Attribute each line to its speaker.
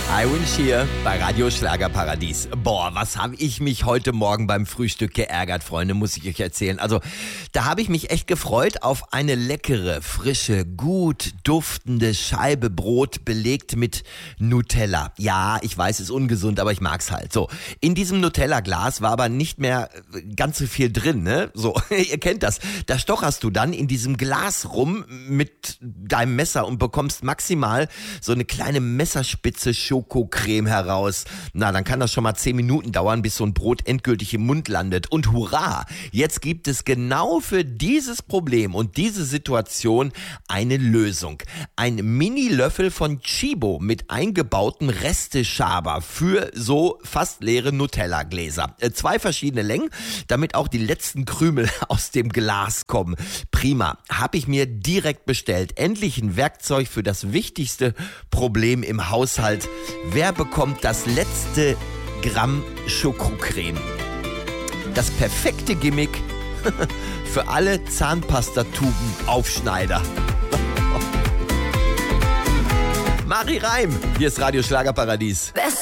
Speaker 1: Iron Shear bei Radio Schlagerparadies. Boah, was habe ich mich heute Morgen beim Frühstück geärgert, Freunde, muss ich euch erzählen. Also, da habe ich mich echt gefreut auf eine leckere, frische, gut duftende Scheibe Brot belegt mit Nutella. Ja, ich weiß, ist ungesund, aber ich mag's halt. So, in diesem Nutella-Glas war aber nicht mehr ganz so viel drin, ne? So, ihr kennt das. Da stocherst du dann in diesem Glas rum mit deinem Messer und bekommst maximal so eine kleine Messerspitze Schokocreme heraus. Na, dann kann das schon mal 10 Minuten dauern, bis so ein Brot endgültig im Mund landet. Und hurra, jetzt gibt es genau für dieses Problem und diese Situation eine Lösung. Ein Mini-Löffel von Chibo mit eingebautem Resteschaber für so fast leere Nutella-Gläser. 2 verschiedene Längen, damit auch die letzten Krümel aus dem Glas kommen. Prima, habe ich mir direkt bestellt. Endlich ein Werkzeug für das wichtigste Problem im Haushalt. Wer bekommt das letzte Gramm Schokocreme? Das perfekte Gimmick für alle Zahnpastatuben-Aufschneider. Mari Reim, hier ist Radio Schlagerparadies.